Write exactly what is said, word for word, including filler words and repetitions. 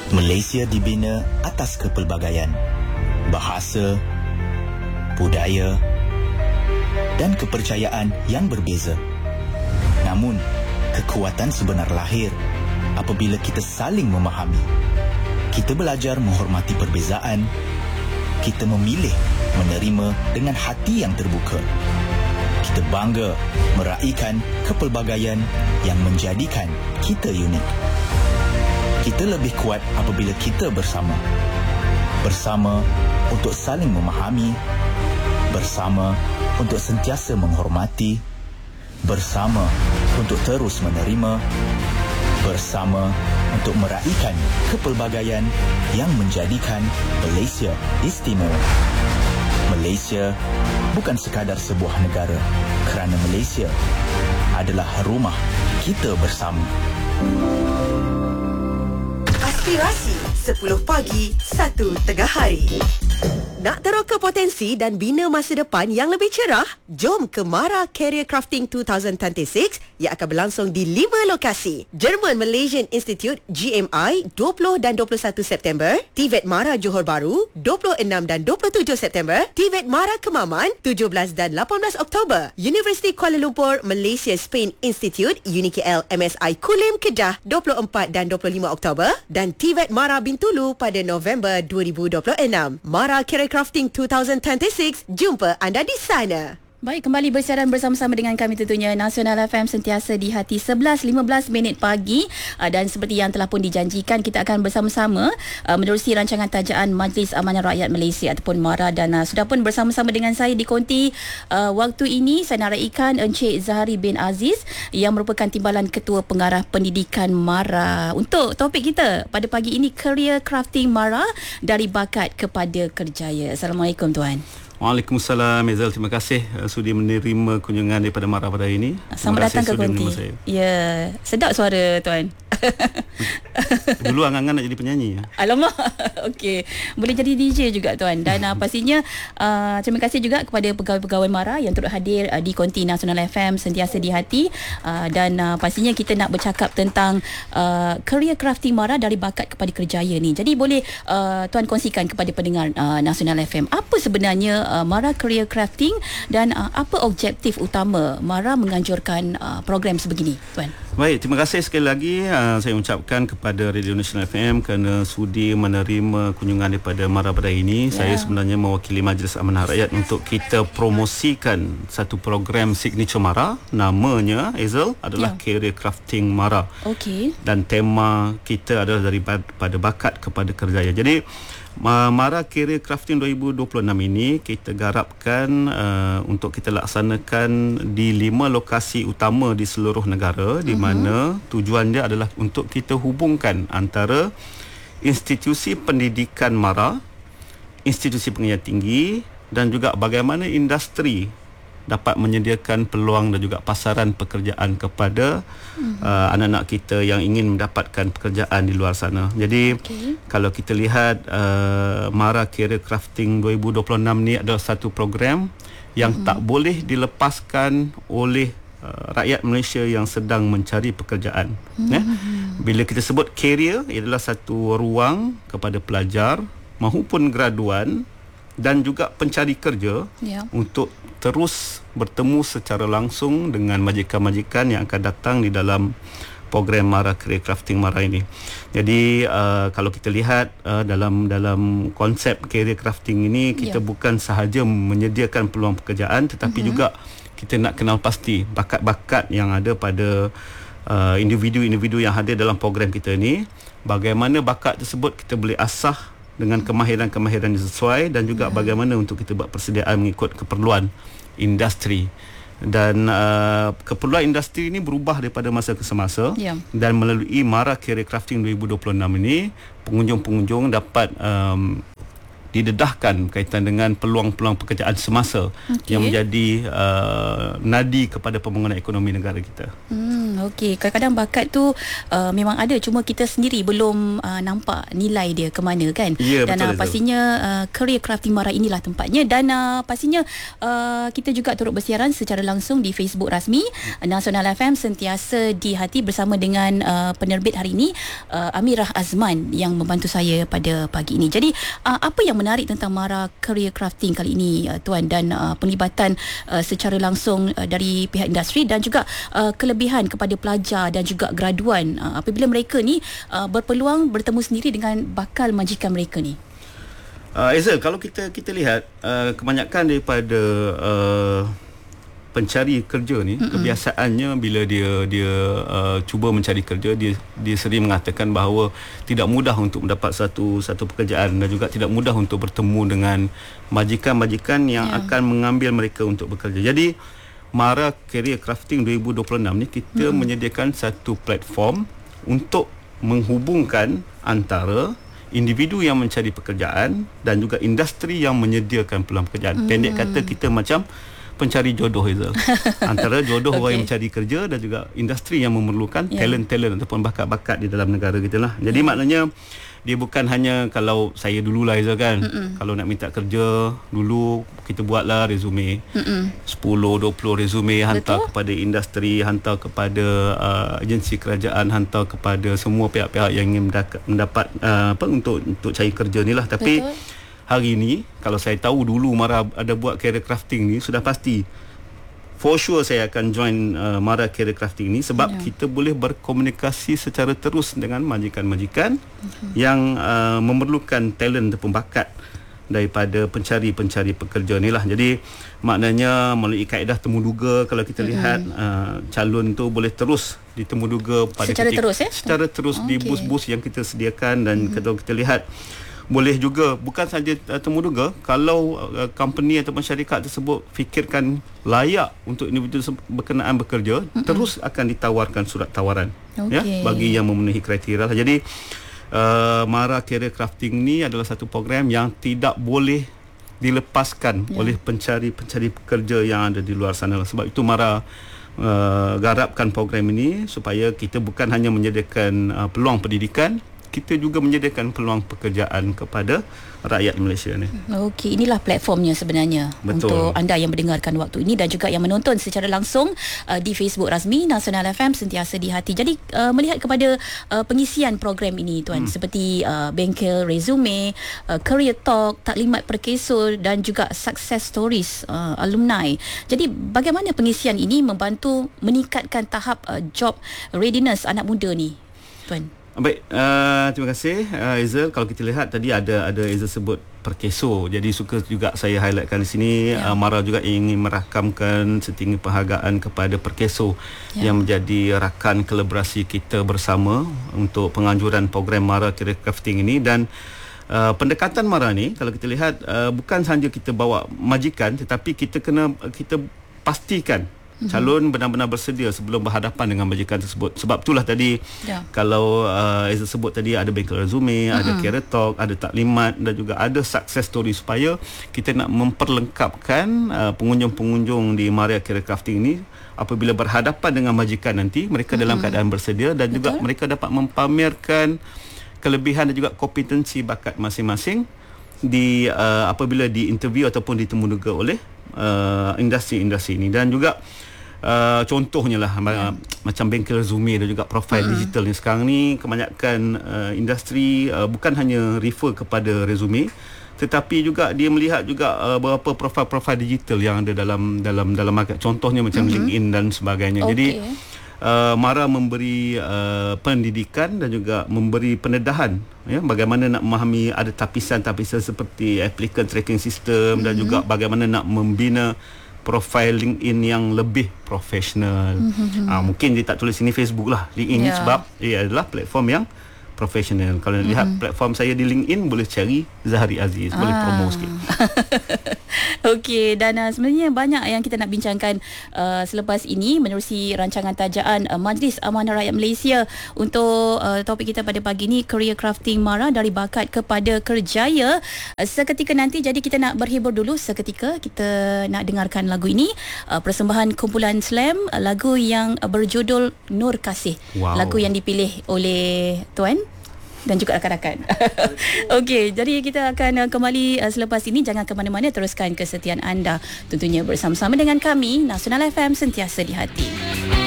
Malaysia dibina atas kepelbagaian, bahasa, budaya dan kepercayaan yang berbeza. Namun, kekuatan sebenar lahir apabila kita saling memahami. Kita belajar menghormati perbezaan. Kita memilih menerima dengan hati yang terbuka. Kita bangga meraihkan kepelbagaian yang menjadikan kita unik. Kita lebih kuat apabila kita bersama. Bersama untuk saling memahami. Bersama untuk sentiasa menghormati. Bersama untuk terus menerima. Bersama untuk meraihkan kepelbagaian yang menjadikan Malaysia istimewa. Malaysia bukan sekadar sebuah negara, kerana Malaysia adalah rumah kita bersama. Aspirasi sepuluh pagi, satu tengah hari. Nak teroka potensi dan bina masa depan yang lebih cerah? Jom ke Mara Career Crafting dua ribu dua puluh enam yang akan berlangsung di lima lokasi. German Malaysian Institute G M I dua puluh dan dua puluh satu September, T V E T Mara Johor Bahru dua puluh enam dan dua puluh tujuh September, T V E T Mara Kemaman tujuh belas dan lapan belas Oktober, Universiti Kuala Lumpur Malaysia Spain Institute Uni K L M S I Kulim Kedah dua puluh empat dan dua puluh lima Oktober dan T V E T Mara Bintulu pada November dua ribu dua puluh enam. Mara Career Crafting dua ribu dua puluh enam, jumpa anda di sana. Baik, kembali bersiaran bersama-sama dengan kami tentunya Nasional F M sentiasa di hati sebelas lima belas minit pagi, uh, dan seperti yang telah pun dijanjikan, kita akan bersama-sama uh, menerusi rancangan tajaan Majlis Amanah Rakyat Malaysia ataupun MARA, dan uh, sudah pun bersama-sama dengan saya di konti uh, waktu ini saya nak raikan Encik Zahari bin Aziz yang merupakan Timbalan Ketua Pengarah Pendidikan MARA. Untuk topik kita pada pagi ini, Career Crafting MARA, dari bakat kepada kerjaya. Assalamualaikum Tuan. Waalaikumsalam Ezal, terima kasih uh, sudi menerima kunjungan daripada MARA pada hari ini. Selamat datang ke konti. Ya, sedap suara Tuan. Dulu angan-angan nak jadi penyanyi. Alamak. Okey, boleh jadi D J juga Tuan. Dan uh, pastinya uh, terima kasih juga kepada pegawai-pegawai MARA yang turut hadir uh, di konti Nasional F M sentiasa di hati, uh, dan uh, pastinya kita nak bercakap tentang uh, career crafting MARA dari bakat kepada kerjaya ni. Jadi boleh uh, Tuan kongsikan kepada pendengar uh, Nasional F M apa sebenarnya uh, MARA Career Crafting dan uh, apa objektif utama MARA menganjurkan uh, program sebegini Tuan? Baik, terima kasih sekali lagi uh, saya ucapkan kepada Radio Nasional F M kerana sudi menerima kunjungan daripada MARA pada hari ini. Yeah. Saya sebenarnya mewakili Majlis Amanah Rakyat untuk kita promosikan satu program signature MARA. Namanya Hazel adalah yeah. Career Crafting MARA. Okey. Dan tema kita adalah daripada bakat kepada kerjaya. Jadi MARA Career Crafting dua ribu dua puluh enam ini kita garapkan uh, untuk kita laksanakan di lima lokasi utama di seluruh negara, uh-huh. di mana tujuan dia adalah untuk kita hubungkan antara institusi pendidikan MARA, institusi pengajian tinggi, dan juga bagaimana industri dapat menyediakan peluang dan juga pasaran pekerjaan kepada hmm. uh, anak-anak kita yang ingin mendapatkan pekerjaan di luar sana. Jadi okay. kalau kita lihat uh, MARA Career Crafting dua ribu dua puluh enam ni adalah satu program yang hmm. tak boleh dilepaskan oleh uh, rakyat Malaysia yang sedang mencari pekerjaan. Hmm. Ya? Bila kita sebut career, ia adalah satu ruang kepada pelajar maupun graduan dan juga pencari kerja yeah. untuk terus bertemu secara langsung dengan majikan-majikan yang akan datang di dalam program MARA Career Crafting MARA ini. Jadi uh, kalau kita lihat uh, dalam dalam konsep Career Crafting ini, kita yeah. bukan sahaja menyediakan peluang pekerjaan, tetapi mm-hmm. juga kita nak kenal pasti bakat-bakat yang ada pada uh, individu-individu yang hadir dalam program kita ini. Bagaimana bakat tersebut kita boleh asah dengan kemahiran-kemahiran yang sesuai, dan juga yeah. bagaimana untuk kita buat persediaan mengikut keperluan industri. Dan uh, keperluan industri ini berubah daripada masa ke semasa, yeah. dan melalui MARA Career Crafting dua ribu dua puluh enam ini, pengunjung-pengunjung dapat um, didedahkan berkaitan dengan peluang-peluang pekerjaan semasa okay. yang menjadi uh, nadi kepada pembangunan ekonomi negara kita. Hmm, Okey, kadang-kadang bakat tu uh, memang ada, cuma kita sendiri belum uh, nampak nilai dia ke mana kan. Ya, dan betul, uh, pastinya uh, Career Crafting Mara inilah tempatnya, dan uh, pastinya uh, kita juga turut bersiaran secara langsung di Facebook rasmi uh, Nasional F M Sentiasa di Hati bersama dengan uh, penerbit hari ini uh, Amirah Azman yang membantu saya pada pagi ini. Jadi uh, apa yang menarik tentang Mara Career Crafting kali ini uh, tuan, dan uh, penglibatan uh, secara langsung uh, dari pihak industri dan juga uh, kelebihan kepada pelajar dan juga graduan uh, apabila mereka ni uh, berpeluang bertemu sendiri dengan bakal majikan mereka ni. Uh, Ezra, kalau kita kita lihat uh, kebanyakan daripada uh, pencari kerja ni, mm-mm, kebiasaannya bila dia dia uh, cuba mencari kerja, dia dia sering mengatakan bahawa tidak mudah untuk mendapat satu satu pekerjaan dan juga tidak mudah untuk bertemu dengan majikan-majikan yang yeah. akan mengambil mereka untuk bekerja. Jadi Mara Career Crafting dua ribu dua puluh enam ni kita hmm. menyediakan satu platform untuk menghubungkan antara individu yang mencari pekerjaan dan juga industri yang menyediakan peluang pekerjaan. Hmm. Pendek kata, kita macam pencari jodoh itu. Antara jodoh okay. orang yang mencari kerja dan juga industri yang memerlukan yeah. talent-talent ataupun bakat-bakat di dalam negara kita lah. Jadi yeah. maknanya dia bukan hanya kalau saya dululah Izzah kan. Mm-mm. Kalau nak minta kerja dulu kita buatlah resume. Mm-mm. sepuluh dua puluh resume, hantar Betul? kepada industri, hantar kepada uh, agensi kerajaan, hantar kepada semua pihak-pihak yang ingin mendapat, mendapat uh, apa untuk untuk cari kerja ni lah. Tapi Betul? hari ni kalau saya tahu dulu Mara ada buat career crafting ni, sudah pasti for sure saya akan join uh, Mara Career Crafting ni sebab yeah. kita boleh berkomunikasi secara terus dengan majikan-majikan uh-huh. yang uh, memerlukan talent ataupun bakat daripada pencari-pencari pekerja ni lah. Jadi maknanya melalui kaedah temuduga, kalau kita uh-huh. lihat uh, calon tu boleh terus ditemuduga pada secara ketika, terus eh? secara terus okay. di bus-bus yang kita sediakan. Dan uh-huh. kalau kita lihat boleh juga bukan saja uh, temuduga, kalau uh, company ataupun syarikat tersebut fikirkan layak untuk individu berkenaan bekerja, mm-hmm. terus akan ditawarkan surat tawaran okay. ya bagi yang memenuhi kriteria. Jadi uh, Mara Career Crafting ni adalah satu program yang tidak boleh dilepaskan yeah. oleh pencari-pencari pekerja yang ada di luar sana. Sebab itu Mara uh, garapkan program ini supaya kita bukan hanya menyediakan uh, peluang pendidikan, kita juga menyediakan peluang pekerjaan kepada rakyat Malaysia ni. Okey, inilah platformnya sebenarnya. Betul. Untuk anda yang mendengarkan waktu ini dan juga yang menonton secara langsung uh, di Facebook rasmi Nasional F M Sentiasa di Hati. Jadi uh, melihat kepada uh, pengisian program ini tuan, hmm. seperti uh, bengkel resume, uh, career talk, taklimat perkeso dan juga success stories uh, alumni. Jadi bagaimana pengisian ini membantu meningkatkan tahap uh, job readiness anak muda ni tuan? Baik, uh, terima kasih uh, Ezra. Kalau kita lihat tadi ada ada Ezra sebut perkeso. Jadi suka juga saya highlightkan di sini ya. uh, Mara juga ingin merakamkan setinggi penghargaan kepada perkeso ya. yang menjadi rakan kolaborasi kita bersama untuk penganjuran program Mara Career Crafting ini. Dan uh, pendekatan Mara ni kalau kita lihat uh, bukan sahaja kita bawa majikan, tetapi kita kena kita pastikan calon benar-benar bersedia sebelum berhadapan dengan majikan tersebut. Sebab itulah tadi yeah. kalau uh, Ezra sebut tadi ada bengkel resume, mm-hmm. ada career talk, ada taklimat dan juga ada success story, supaya kita nak memperlengkapkan uh, pengunjung-pengunjung di Mara Career Crafting ini apabila berhadapan dengan majikan nanti, mereka mm-hmm. dalam keadaan bersedia dan Betul? juga mereka dapat mempamerkan kelebihan dan juga kompetensi bakat masing-masing di uh, apabila diinterview ataupun ditemuduga oleh uh, industri-industri ini. Dan juga Uh, contohnya lah yeah. macam bengkel resume dan juga profil mm. digital ni sekarang ni kebanyakan uh, industri uh, bukan hanya refer kepada resume, tetapi juga dia melihat juga uh, beberapa profil-profil digital yang ada dalam dalam dalam market, contohnya macam mm-hmm. LinkedIn dan sebagainya. Okay. Jadi uh, Mara memberi uh, pendidikan dan juga memberi pendedahan ya, bagaimana nak memahami ada tapisan-tapisan seperti applicant tracking system mm-hmm. dan juga bagaimana nak membina profil LinkedIn yang lebih profesional. Mm-hmm. Uh, mungkin dia tak tulis sini Facebook lah, LinkedIn yeah. sebab ia adalah platform yang profesional. Kalau mm-hmm. lihat platform saya di LinkedIn, boleh cari Zahari Aziz, ah. boleh promo sikit. Okey, dan uh, sebenarnya banyak yang kita nak bincangkan uh, selepas ini menerusi rancangan tajaan uh, Majlis Amanah Rakyat Malaysia. Untuk uh, topik kita pada pagi ini, Career Crafting Mara, dari bakat kepada kerjaya. Uh, seketika nanti, jadi kita nak berhibur dulu seketika. Kita nak dengarkan lagu ini, uh, persembahan kumpulan Slam, uh, lagu yang uh, berjudul Nur Kasih. Wow. Lagu yang dipilih oleh Tuan dan juga rakan-rakan. Okey, jadi kita akan uh, kembali uh, selepas ini. Jangan ke mana-mana, teruskan kesetiaan anda tentunya bersama-sama dengan kami, Nasional F M, sentiasa di hati.